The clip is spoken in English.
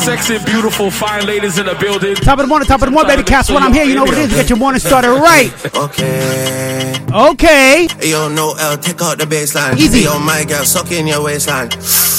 sexy, beautiful, fine ladies in the building. Top of the morning, baby cats. When I'm here, you know what it is. Get your morning started right. Okay. Okay. Yo, no L, take out the baseline. Easy. Yo, my girl, suck in your waistline.